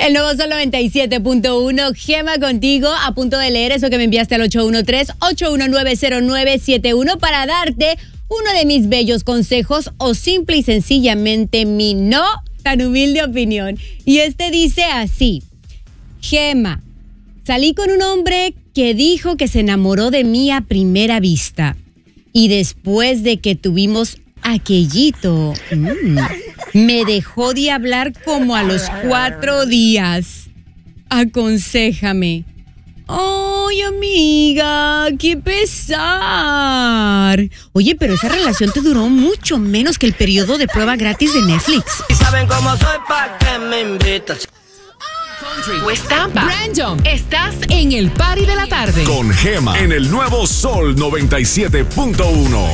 El nuevo Sol 97.1, Gema contigo, a punto de leer eso que me enviaste al 813-819-0971 para darte uno de mis bellos consejos o simple y sencillamente mi no tan humilde opinión. Y dice así: Gema, salí con un hombre que dijo que se enamoró de mí a primera vista y después de que tuvimos aquellito, me dejó de hablar como a los 4 días. Aconséjame. Ay, amiga, qué pesar. Oye, pero esa relación te duró mucho menos que el periodo de prueba gratis de Netflix. Y saben cómo soy, pa' que me invitas. West Tampa, Brandon, estás en el party de la tarde con Gema en el nuevo Sol 97.1.